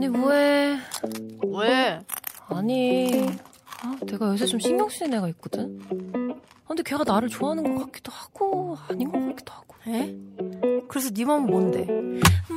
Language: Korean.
언니 뭐해? 왜? 아니, 내가 요새 좀 신경 쓰이는 애가 있거든? 근데 걔가 나를 좋아하는 것 같기도 하고 아닌 것 같기도 하고. 에? 그래서 네 맘은 뭔데?